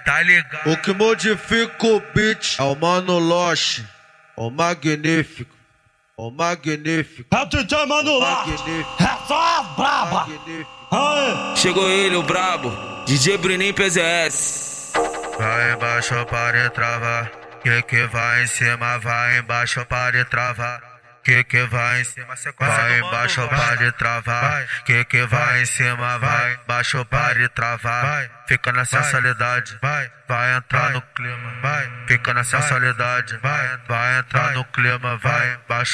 tá ligado? O que modifica o beat é o Mano Loche, o magnífico, o magnífico. É o DJ Mano Loche, é só as braba. Aê. Chegou ele, o brabo, DJ Bruninho PZS. Vai embaixo para travar, que vai em cima, vai embaixo para travar. Que vai em cima, vai embaixo para travar. Que vai em cima, vai embaixo para travar. Fica na sensualidade, vai entrar no clima, fica na sensualidade, vai entrar no clima, vai embaixo.